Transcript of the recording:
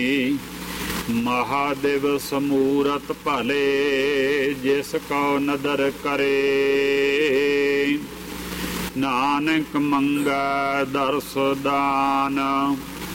ਮਹਾਦਿਵਸ ਮੂਰਤ ਭਲੇ ਜਿਸ ਕਉ ਨਦਰ ਕਰੇ। ਨਾਨਕ ਮੰਗੈ ਦਰਸ ਦਾਨ